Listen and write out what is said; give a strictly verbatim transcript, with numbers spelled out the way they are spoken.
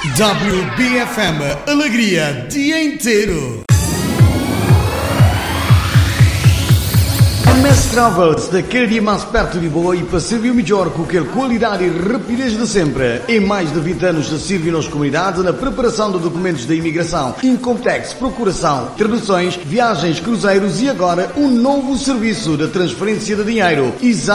W B F M Alegria, dia inteiro. A M S Travels, daquele dia mais perto de boa e para servir melhor com aquela qualidade e rapidez de sempre. Em mais de vinte anos de servir nas comunidades na preparação de documentos da imigração, Incomtex, procuração, traduções, viagens, cruzeiros e agora um novo serviço de transferência de dinheiro. Exato.